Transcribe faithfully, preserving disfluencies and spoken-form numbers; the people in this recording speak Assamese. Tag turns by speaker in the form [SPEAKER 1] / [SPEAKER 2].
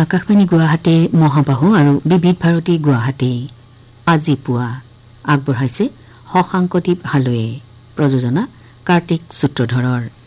[SPEAKER 1] আকাশবাণী গুৱাহাটীৰ মহাবাহু আৰু বিবিধ ভাৰতী গুৱাহাটী আজি পুৱা আগবঢ়াইছে শশাংকদীপ হালৈয়ে প্ৰযোজনা কাৰ্তিক সূত্ৰধৰৰ।